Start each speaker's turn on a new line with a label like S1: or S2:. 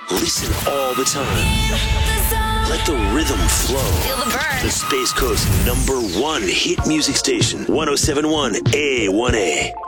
S1: Listen all the time. Let the rhythm flow.
S2: Feel the burn.
S1: The Space Coast #1 hit music station, 107.1 A1A.